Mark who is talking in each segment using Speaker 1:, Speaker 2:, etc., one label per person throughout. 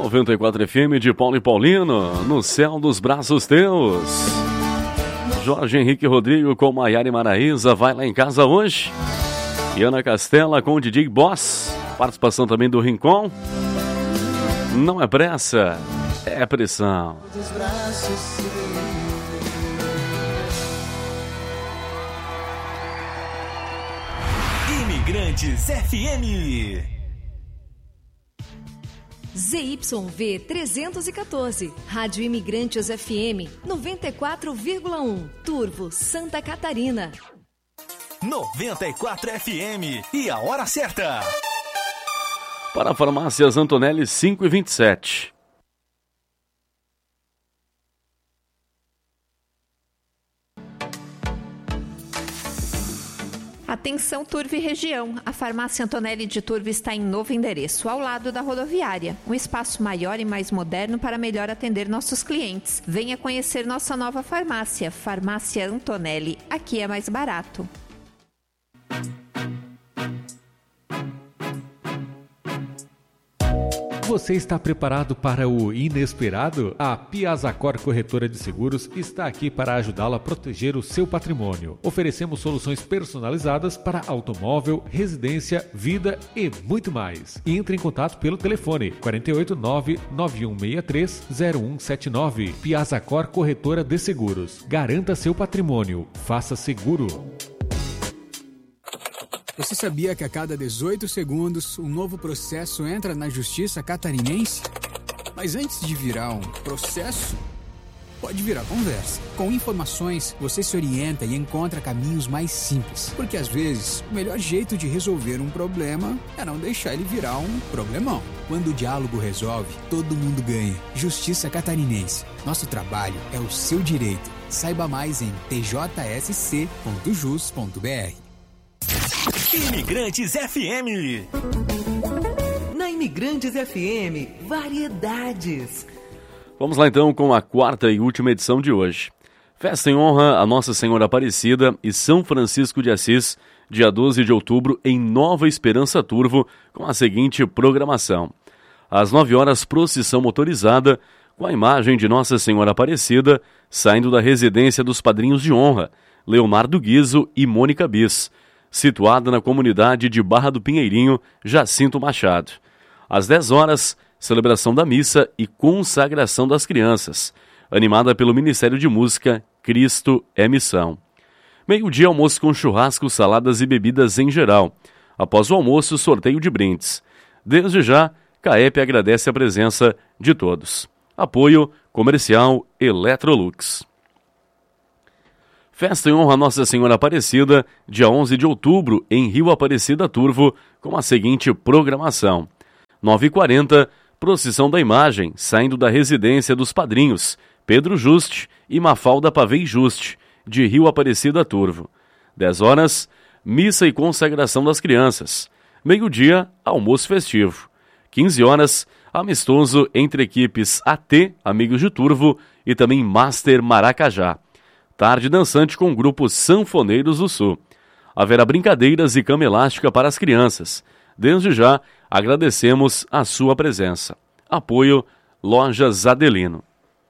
Speaker 1: 94 FM de Paulo e Paulino, no céu dos braços teus. Jorge Henrique Rodrigo com Maiara e Maraísa, vai lá em casa hoje. E Ana Castela com o DJ Boss, participação também do Rincon. Não é pressa, é pressão.
Speaker 2: Imigrantes FM.
Speaker 3: ZYV 314, Rádio Imigrantes FM 94,1, Turvo, Santa Catarina.
Speaker 2: 94 FM e a hora certa.
Speaker 1: Para Farmácias Antonelli 5h27.
Speaker 4: Atenção Turvo e região, a Farmácia Antonelli de Turvo está em novo endereço, ao lado da rodoviária. Um espaço maior e mais moderno para melhor atender nossos clientes. Venha conhecer nossa nova farmácia, Farmácia Antonelli. Aqui é mais barato.
Speaker 5: Você está preparado para o inesperado? A Piazacor Corretora de Seguros está aqui para ajudá-lo a proteger o seu patrimônio. Oferecemos soluções personalizadas para automóvel, residência, vida e muito mais. Entre em contato pelo telefone 489-9163-0179. Piazacor Corretora de Seguros. Garanta seu patrimônio. Faça seguro.
Speaker 6: Você sabia que a cada 18 segundos um novo processo entra na Justiça Catarinense? Mas antes de virar um processo, pode virar conversa. Com informações, você se orienta e encontra caminhos mais simples. Porque às vezes, o melhor jeito de resolver um problema é não deixar ele virar um problemão. Quando o diálogo resolve, todo mundo ganha. Justiça Catarinense. Nosso trabalho é o seu direito. Saiba mais em tjsc.jus.br.
Speaker 2: Imigrantes FM.
Speaker 7: Na Imigrantes FM, variedades.
Speaker 1: Vamos lá então com a quarta e última edição de hoje. Festa em honra a Nossa Senhora Aparecida e São Francisco de Assis, dia 12 de outubro, em Nova Esperança Turvo, com a seguinte programação. Às 9 horas, procissão motorizada, com a imagem de Nossa Senhora Aparecida, saindo da residência dos padrinhos de honra, Leonardo Guizo e Mônica Bis, situada na comunidade de Barra do Pinheirinho, Jacinto Machado. Às 10 horas, celebração da missa e consagração das crianças, animada pelo Ministério de Música Cristo é Missão. Meio-dia, almoço com churrasco, saladas e bebidas em geral. Após o almoço, sorteio de brindes. Desde já, CAEP agradece a presença de todos. Apoio Comercial Electrolux. Festa em honra a Nossa Senhora Aparecida, dia 11 de outubro, em Rio Aparecida Turvo, com a seguinte programação. 9h40, procissão da imagem, saindo da residência dos padrinhos, Pedro Juste e Mafalda Pavei Juste, de Rio Aparecida Turvo. 10 horas, missa e consagração das crianças. Meio-dia, almoço festivo. 15 horas, amistoso entre equipes AT, Amigos de Turvo, e também Master Maracajá. Tarde dançante com o grupo Sanfoneiros do Sul. Haverá brincadeiras e cama elástica para as crianças. Desde já, agradecemos a sua presença. Apoio Lojas Adelino.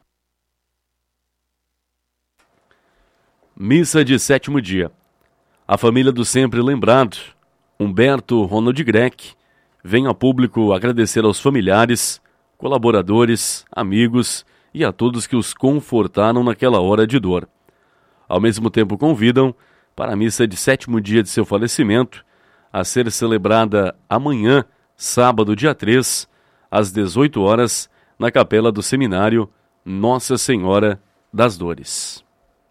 Speaker 1: Missa de sétimo dia. A família do sempre lembrado, Humberto Ronald Greck, vem a público agradecer aos familiares, colaboradores, amigos e a todos que os confortaram naquela hora de dor. Ao mesmo tempo convidam para a missa de sétimo dia de seu falecimento, a ser celebrada amanhã, sábado, dia 3, às 18 horas, na capela do seminário Nossa Senhora das Dores.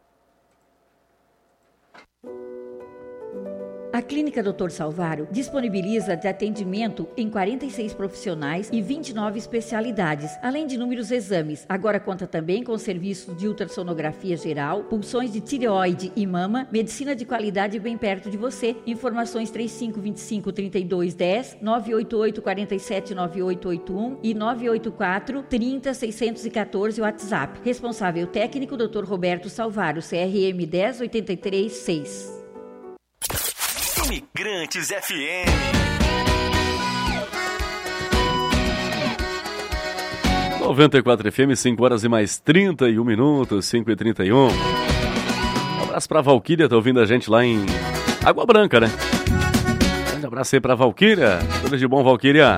Speaker 8: A Clínica Dr. Salvário disponibiliza de atendimento em 46 profissionais e 29 especialidades, além de inúmeros exames. Agora conta também com serviços de ultrassonografia geral, punções de tireoide e mama, medicina de qualidade bem perto de você. Informações 3525-3210, 988-479881 e 984-30-614 WhatsApp. Responsável técnico Dr. Roberto Salvário, CRM 10836.
Speaker 2: Imigrantes FM.
Speaker 1: 94 FM, 5 horas e mais 31 minutos, 5h31. Um abraço pra Valquíria, tá ouvindo a gente lá em Água Branca, né? Um abraço aí pra Valquíria. Tudo de bom, Valquíria?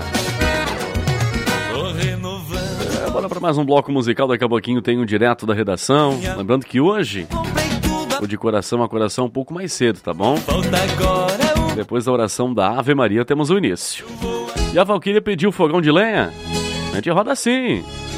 Speaker 1: Bora pra mais um bloco musical, daqui a pouquinho tem um direto da redação. Lembrando que hoje, o de coração a coração um pouco mais cedo, tá bom? Depois da oração da Ave Maria temos o início. E a Valquíria pediu fogão de lenha? A gente roda assim.